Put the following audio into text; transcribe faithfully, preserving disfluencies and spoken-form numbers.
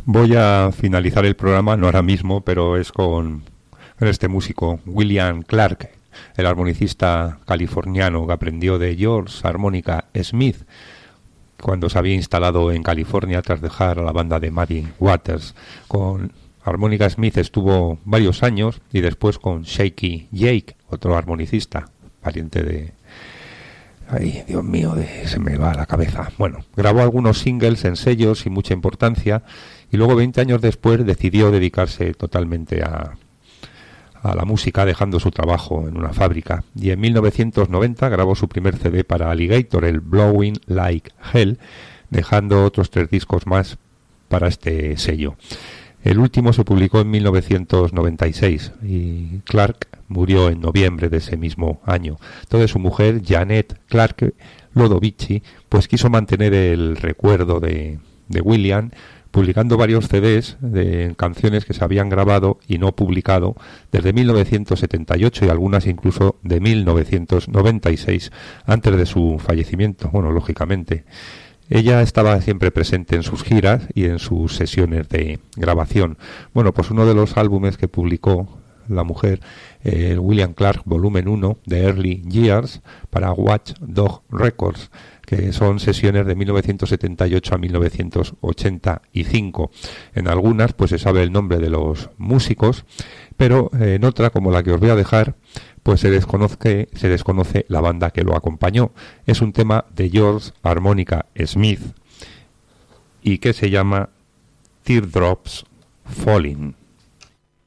Voy a finalizar el programa, no ahora mismo, pero es con, con este músico, William Clark, el armonicista californiano que aprendió de George Harmonica Smith cuando se había instalado en California tras dejar a la banda de Muddy Waters. Con Harmonica Smith estuvo varios años y después con Shaky Jake, otro armonicista, pariente de... Ay, Dios mío, de... se me va la cabeza. Bueno, grabó algunos singles en sellos sin mucha importancia y luego veinte años después decidió dedicarse totalmente a, a la música, dejando su trabajo en una fábrica. Y en mil novecientos noventa grabó su primer C D para Alligator, el Blowing Like Hell, dejando otros tres discos más para este sello. El último se publicó en mil novecientos noventa y seis y Clark murió en noviembre de ese mismo año. Entonces su mujer, Janet Clark Lodovici, pues quiso mantener el recuerdo de, de William, publicando varios C Ds de canciones que se habían grabado y no publicado desde mil novecientos setenta y ocho y algunas incluso de mil novecientos noventa y seis, antes de su fallecimiento, bueno, lógicamente. Ella estaba siempre presente en sus giras y en sus sesiones de grabación. Bueno, pues uno de los álbumes que publicó la mujer, el William Clark Volumen uno de Early Years para Watchdog Records, que son sesiones de mil novecientos setenta y ocho a mil novecientos ochenta y cinco. En algunas pues se sabe el nombre de los músicos, pero en otra, como la que os voy a dejar, pues se desconoce, se desconoce la banda que lo acompañó. Es un tema de George Harmonica Smith y que se llama Teardrops Falling.